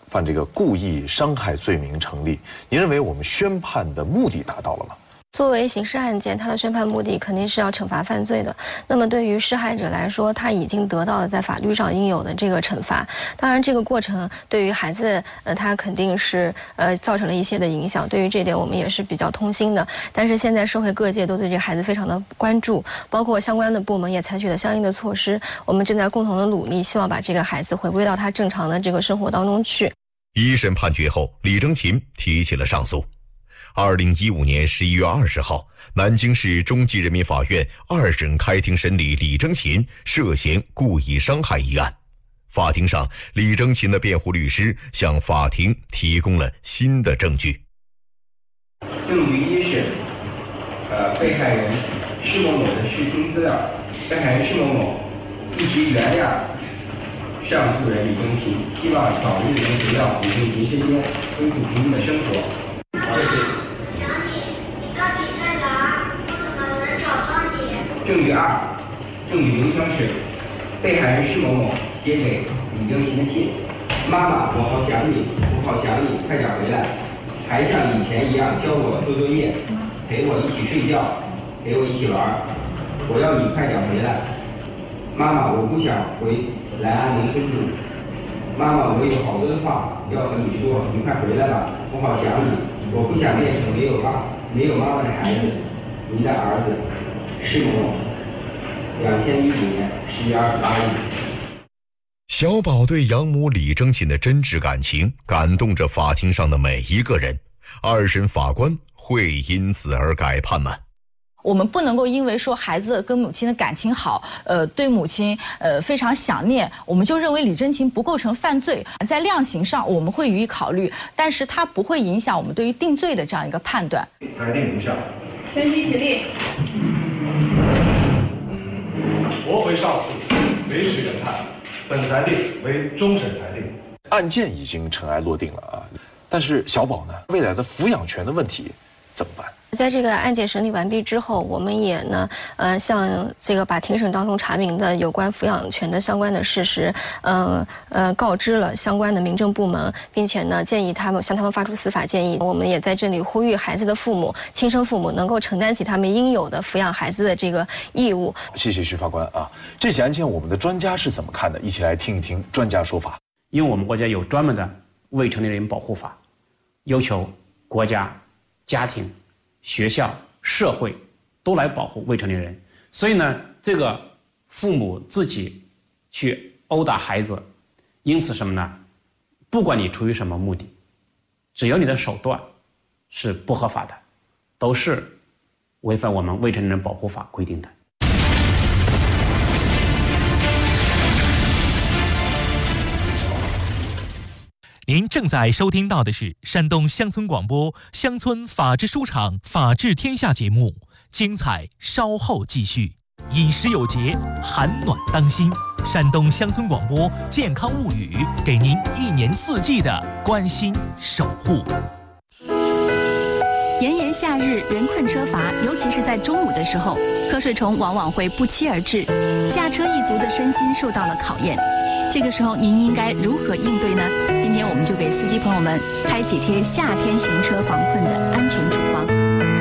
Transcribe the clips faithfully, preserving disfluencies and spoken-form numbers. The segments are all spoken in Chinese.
犯这个故意伤害罪名成立。您认为我们宣判的目的达到了吗？ 作为刑事案件，它的宣判目的肯定是要惩罚犯罪的。那么对于施害者来说，他已经得到了在法律上应有的这个惩罚。当然，这个过程对于孩子，呃，他肯定是呃造成了一些的影响。对于这点，我们也是比较痛心的。但是现在社会各界都对这个孩子非常的关注，包括相关的部门也采取了相应的措施。我们正在共同的努力，希望把这个孩子回归到他正常的这个生活当中去。 一审判决后，李征勤提起了上诉。 二零一五年十一月二十号，南京市中级人民法院二审开庭审理李征勤涉嫌故意伤害一案。法庭上，李征勤的辩护律师向法庭提供了新的证据。 证于一审，呃，被害人施某某的视听资料，被害人施某某一直原谅上诉人李征勤，希望早日能回到李征勤身边，恢复平静的生活。谢谢。 证据二，证据名称是被害人施某某写给李征勤的信：妈妈，我好想你，我好想你，快点回来，还像以前一样教我做作业，陪我一起睡觉，陪我一起玩。我要你快点回来，妈妈，我不想回来安农村住。妈妈，我有好多的话要和你说，你快回来吧，我好想你，我不想变成没有妈没有妈妈的孩子。您的儿子。 施某某，两千一五年十月二十八日。 小宝对养母李征勤的真挚感情感动着法庭上的每一个人。二审法官会因此而改判吗？ 我们不能够因为说孩子跟母亲的感情好，呃，对母亲呃非常想念，我们就认为李征勤不构成犯罪。在量刑上我们会予以考虑，但是它不会影响我们对于定罪的这样一个判断。 裁定无效。 全体起立。 驳回上诉，维持原判。本裁定为终审裁定。 案件已经尘埃落定了啊，但是小宝呢，未来的抚养权的问题怎么办？ 在这个案件审理完毕之后，我们也呢，呃，向这个把庭审当中查明的有关抚养权的相关的事实，呃呃，告知了相关的民政部门，并且呢，建议他们向他们发出司法建议。我们也在这里呼吁孩子的父母、亲生父母能够承担起他们应有的抚养孩子的这个义务。 谢谢徐法官啊，这起案件我们的专家是怎么看的？一起来听一听专家说法。 因为我们国家有专门的未成年人保护法，要求国家、家庭。 学校、社会都来保护未成年人，所以呢，这个父母自己去殴打孩子，因此什么呢？不管你出于什么目的，只要你的手段是不合法的，都是违反我们未成年人保护法规定的。 您正在收听到的是山东乡村广播《乡村法治书场·法治天下》节目，精彩稍后继续。饮食有节，寒暖当心。山东乡村广播健康物语，给您一年四季的关心守护。 炎炎夏日，人困车乏，尤其是在中午的时候，瞌睡虫往往会不期而至，驾车一族的身心受到了考验。 这个时候您应该如何应对呢？今天我们就给司机朋友们开几贴夏天行车防困的安全处方。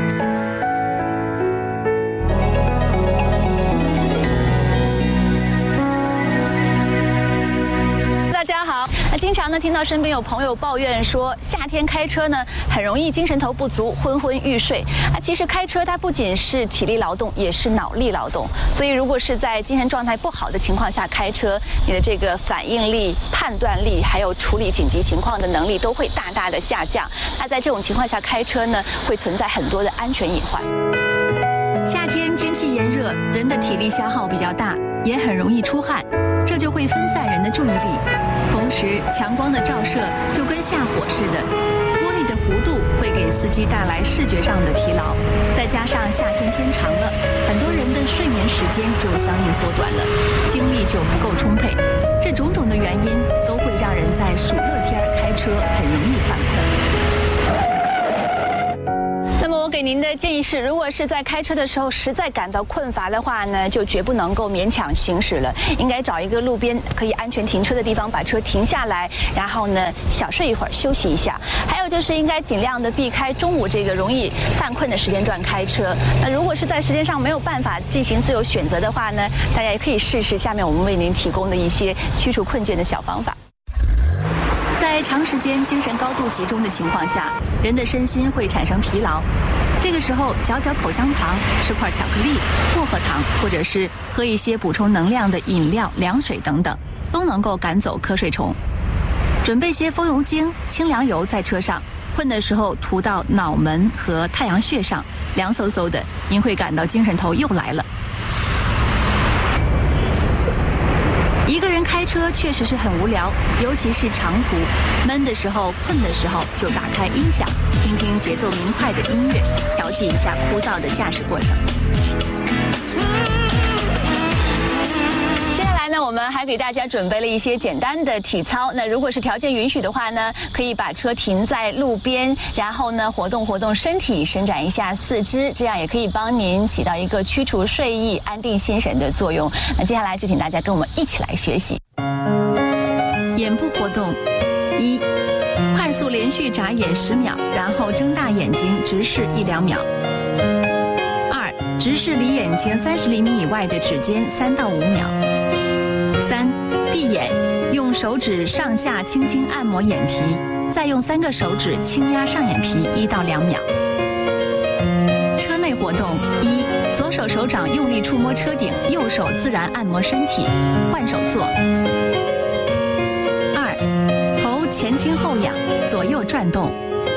大家好，那经常呢听到身边有朋友抱怨说，夏天开车呢很容易精神头不足、昏昏欲睡。啊，其实开车它不仅是体力劳动，也是脑力劳动。所以如果是在精神状态不好的情况下开车，你的这个反应力、判断力，还有处理紧急情况的能力都会大大的下降。那在这种情况下开车呢，会存在很多的安全隐患。 夏天天气炎热，人的体力消耗比较大，也很容易出汗，这就会分散人的注意力。同时，强光的照射就跟下火似的，玻璃的弧度会给司机带来视觉上的疲劳。再加上夏天天长了，很多人的睡眠时间就相应缩短了，精力就不够充沛。这种种的原因都会让人在暑热天开车很容易犯困。 那么我给您您的建议是，如果是在开车的时候实在感到困乏的话呢，就绝不能够勉强行驶了，应该找一个路边可以安全停车的地方，把车停下来，然后呢小睡一会儿，休息一下。还有就是应该尽量的避开中午这个容易犯困的时间段开车。那如果是在时间上没有办法进行自由选择的话呢，大家也可以试试下面我们为您提供的一些驱除困倦的小方法。 在长时间精神高度集中的情况下，人的身心会产生疲劳。这个时候，嚼嚼口香糖、吃块巧克力、薄荷糖，或者是喝一些补充能量的饮料、凉水等等，都能够赶走瞌睡虫。准备些风油精、清凉油在车上，困的时候涂到脑门和太阳穴上，凉飕飕的，您会感到精神头又来了。一个人开车确实是很无聊，尤其是长途，闷的时候、困的时候，就打开音响，听听节奏明快的音乐，调剂一下枯燥的驾驶过程。 接下来呢，我们还给大家准备了一些简单的体操。那如果是条件允许的话呢，可以把车停在路边，然后呢活动活动身体，伸展一下四肢，这样也可以帮您起到一个驱除睡意、安定心神的作用。那接下来就请大家跟我们一起来学习眼部活动。一，快速连续眨眼十秒，然后睁大眼睛直视一两秒。二，直视离眼睛三十厘米以外的指尖三到五秒。三，闭眼，用手指上下轻轻按摩眼皮，再用三个手指轻压上眼皮一到两秒。车内活动：一，左手手掌用力触摸车顶，右手自然按摩身体，换手坐。二，头前倾后仰，左右转动。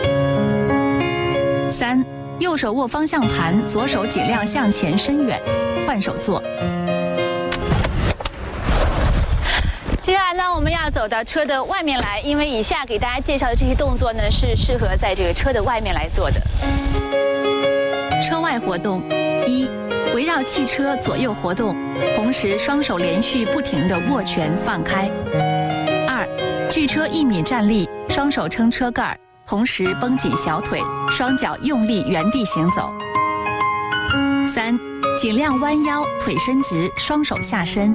三，右手握方向盘，左手尽量向前伸远，换手坐。 接下来呢，我们要走到车的外面来，因为以下给大家介绍的这些动作呢，是适合在这个车的外面来做的。 车外活动：一，围绕汽车左右活动，同时双手连续不停地握拳放开。二，距车一米站立，双手撑车盖，同时绷紧小腿，双脚用力原地行走。三，尽量弯腰，腿伸直，双手下身。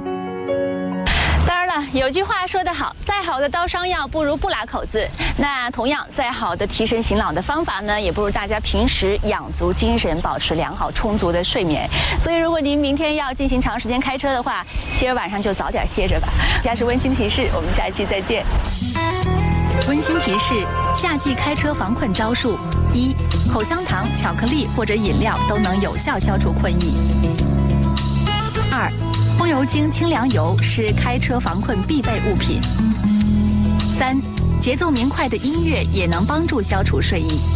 有句话说得好，再好的刀伤药不如不拉口子。那同样，再好的提神醒脑的方法呢，也不如大家平时养足精神，保持良好充足的睡眠。所以，如果您明天要进行长时间开车的话，今儿晚上就早点歇着吧。以下是温馨提示，我们下一期再见。 温馨提示：夏季开车防困招数：一，口香糖、巧克力或者饮料都能有效消除困意。二，风油精、清凉油是开车防困必备物品。三，节奏明快的音乐也能帮助消除睡意。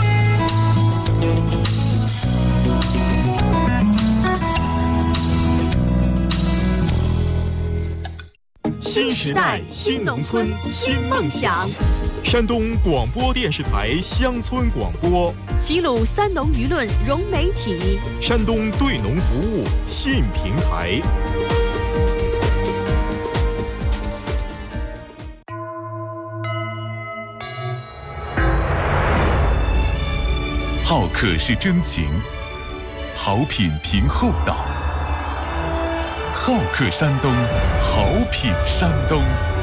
新时代，新农村，新梦想。山东广播电视台乡村广播， 齐鲁三农舆论融媒体， 山东对农服务信平台。 好客是真情，好品凭厚道。好客山东，好品山东。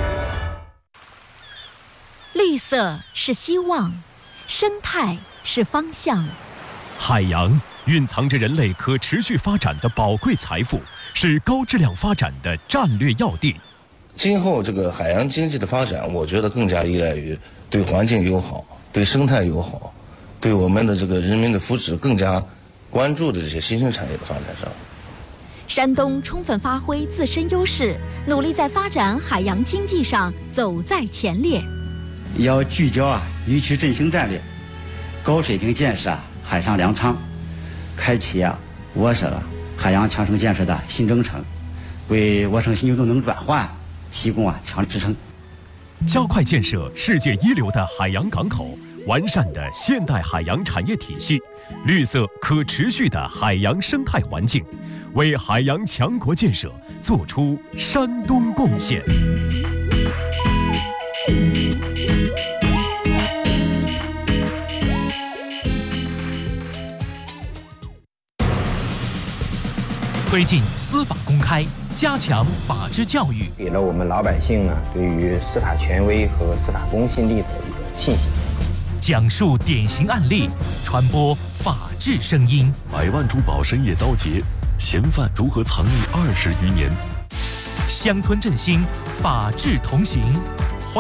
绿色是希望，生态是方向。 海洋蕴藏着人类可持续发展的宝贵财富，是高质量发展的战略要地。 今后这个海洋经济的发展，我觉得更加依赖于对环境友好、对生态友好、对我们的这个人民的福祉更加关注的这些新兴产业的发展上。 山东充分发挥自身优势，努力在发展海洋经济上走在前列。 要聚焦啊渔区振兴战略，高水平建设啊海上粮仓，开启啊我省啊海洋强城建设的新征程，为我省新旧动能转换提供啊强力支撑。 加快建设世界一流的海洋港口，完善的现代海洋产业体系，绿色可持续的海洋生态环境，为海洋强国建设做出山东贡献。 推进司法公开，加强法治教育， 给了我们老百姓呢对于司法权威和司法公信力的一个信心。 讲述典型案例，传播法治声音。 百万珠宝深夜遭劫，嫌犯如何藏匿二十余年？ 乡村振兴，法治同行。